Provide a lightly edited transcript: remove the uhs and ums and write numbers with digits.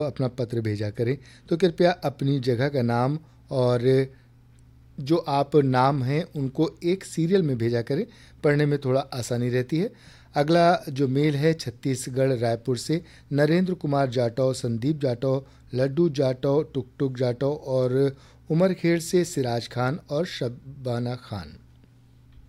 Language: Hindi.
अपना पत्र भेजा करें तो कृपया अपनी जगह का नाम और जो आप नाम हैं उनको एक सीरियल में भेजा करें, पढ़ने में थोड़ा आसानी रहती है। अगला जो मेल है छत्तीसगढ़ रायपुर से नरेंद्र कुमार जाटव, संदीप जाटव, लड्डू जाटव, टुक टुक जाटव और उमरखेड़ से सिराज खान और शबाना खान।